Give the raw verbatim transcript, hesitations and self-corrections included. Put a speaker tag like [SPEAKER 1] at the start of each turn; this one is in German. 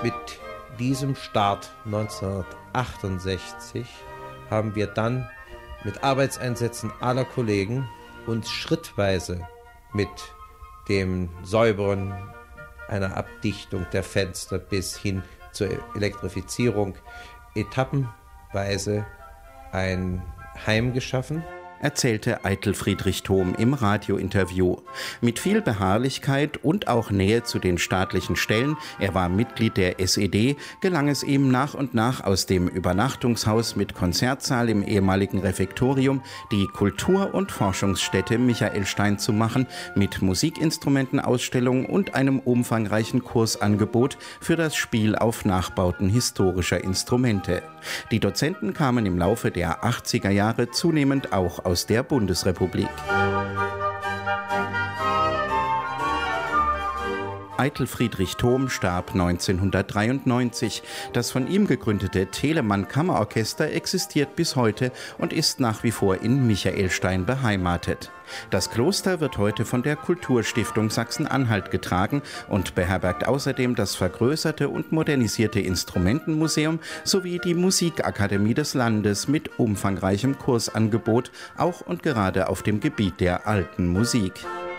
[SPEAKER 1] mit diesem Start neunzehnhundertachtundsechzig haben wir dann mit Arbeitseinsätzen aller Kollegen uns schrittweise mit dem Säubern einer Abdichtung der Fenster bis hin zur Elektrifizierung etappenweise ein Heim geschaffen,
[SPEAKER 2] erzählte Eitel Friedrich Thom im Radiointerview. Mit viel Beharrlichkeit und auch Nähe zu den staatlichen Stellen, er war Mitglied der S E D, gelang es ihm nach und nach aus dem Übernachtungshaus mit Konzertsaal im ehemaligen Refektorium die Kultur- und Forschungsstätte Michaelstein zu machen, mit Musikinstrumentenausstellung und einem umfangreichen Kursangebot für das Spiel auf Nachbauten historischer Instrumente. Die Dozenten kamen im Laufe der achtziger Jahre zunehmend auch aus der Bundesrepublik. Eitel Friedrich Thom starb neunzehnhundertdreiundneunzig. Das von ihm gegründete Telemann Kammerorchester existiert bis heute und ist nach wie vor in Michaelstein beheimatet. Das Kloster wird heute von der Kulturstiftung Sachsen-Anhalt getragen und beherbergt außerdem das vergrößerte und modernisierte Instrumentenmuseum sowie die Musikakademie des Landes mit umfangreichem Kursangebot, auch und gerade auf dem Gebiet der alten Musik.